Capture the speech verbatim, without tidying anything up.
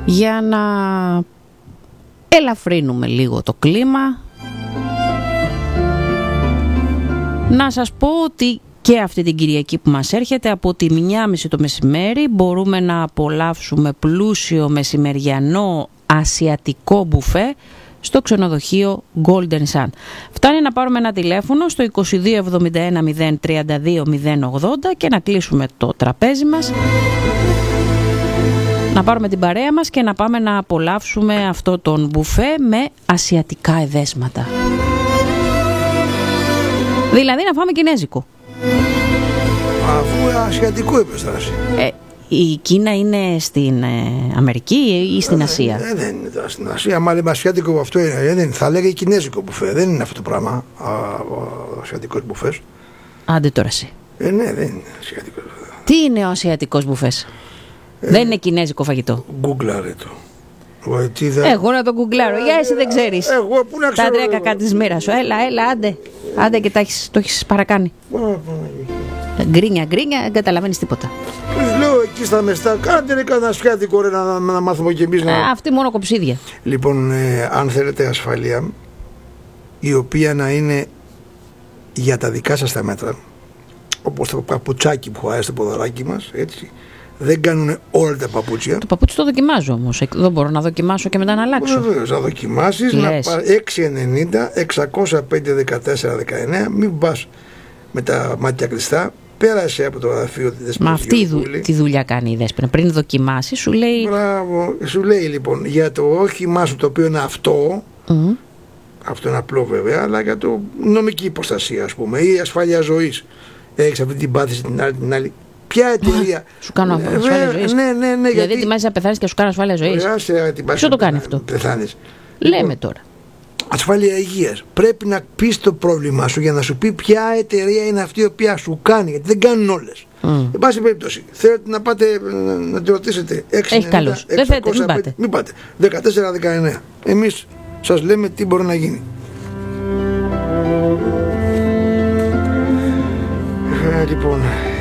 για να ελαφρύνουμε λίγο το κλίμα. Να σας πω ότι και αυτή την Κυριακή που μας έρχεται από τη μία και μισή το μεσημέρι μπορούμε να απολαύσουμε πλούσιο μεσημεριανό ασιατικό μπουφέ στο ξενοδοχείο Golden Sun. Φτάνει να πάρουμε ένα τηλέφωνο στο είκοσι δύο εβδομήντα ένα μηδέν τριάντα δύο μηδέν ογδόντα και να κλείσουμε το τραπέζι μας, να πάρουμε την παρέα μας και να πάμε να απολαύσουμε αυτό τον μπουφέ με ασιατικά εδέσματα. Δηλαδή να φάμε κινέζικο. Αφού ασιατικό είπες τώρα. Ε, η Κίνα είναι στην ε, Αμερική ή στην Ασία? Ε, δεν είναι τώρα στην Ασία. Μα λέμε ασιατικό, αυτό είναι. Δεν, θα λέγε κινέζικο μπουφέ. Δεν είναι αυτό το πράγμα. Ο ασιατικός μπουφές. Άντε τώρα εσύ. Ε, ναι, δεν είναι ασιατικό. Τι είναι ο ασιατικός μπουφές? Ε, δεν είναι κινέζικο φαγητό. Γκούγκλαρε το. Εγώ να το γκουγκλάρω. Για εσύ δεν ξέρεις. Εγώ πού να ξέρω. Τα τρία κακά της μοίρας σου. Έλα, έλα, άντε. Άντε και τα έχεις, το έχεις παρακάνει. Γκρίνια, γκρίνια, δεν καταλαβαίνεις τίποτα. Λέω εκεί στα μεστά, κάντε ρε κανένα ασιατικό ρε, να, να μάθουμε κι εμείς. Να... Ε, αυτή μόνο κοψίδια. Λοιπόν, ε, αν θέλετε ασφαλεία, η οποία να είναι για τα δικά σας τα μέτρα, όπως το παπουτσάκι που χωράει στο ποδαράκι μας, έτσι. Δεν κάνουν όλα τα παπούτσια. Το παπούτσι το δοκιμάζω όμως. Δεν μπορώ να δοκιμάσω και μετά να αλλάξω. Βεβαίως, να δοκιμάσεις. Να πάρεις έξι ενενήντα εξακόσια πέντε δεκατέσσερα δεκαεννέα. Μην πας με τα μάτια κλειστά. Πέρασε από το γραφείο τη Δέσποινα. Μα αυτή δου, τη δουλειά κάνει η Δέσποινα. Πριν δοκιμάσει, σου λέει. Μπράβο. Σου λέει λοιπόν για το όχημά σου το οποίο είναι αυτό. Mm. Αυτό είναι απλό βέβαια, αλλά για το νομική υποστασία, ας πούμε, ή ασφάλεια ζωής. Έχεις αυτή την πάθηση την άλλη. Την άλλη. Ποια εταιρεία. Σου κάνω ασφάλεια ζωής. Ναι, ναι, ναι. Δηλαδή γιατί... ετοιμάζεις να πεθάνεις και σου κάνω ασφάλεια ζωής. Ποιος το κάνει αυτό? Πεθάνεις. Λέμε λοιπόν, τώρα. Ασφάλεια υγείας. Πρέπει να πεις το πρόβλημά σου για να σου πει ποια εταιρεία είναι αυτή η οποία σου κάνει. Γιατί δεν κάνουν όλες. Mm. Εν πάση περιπτώσει, θέλετε να πάτε να τη ρωτήσετε. Έχει καλώς. Δεν θέλετε, μην πάτε. Μην πάτε. δεκατέσσερα δεκαεννέα. Εμείς σας λέμε τι μπορεί να γίνει. Ε, λοιπόν.